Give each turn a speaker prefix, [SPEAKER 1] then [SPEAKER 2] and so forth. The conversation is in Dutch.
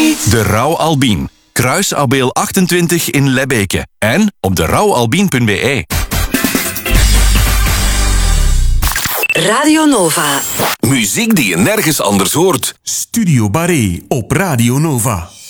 [SPEAKER 1] De Rauw Albien. Kruis Abeel 28 in Lebbeke. En op derouwalbien.be.
[SPEAKER 2] Radio Nova.
[SPEAKER 3] Muziek die je nergens anders hoort.
[SPEAKER 4] Studio Barré op Radio Nova.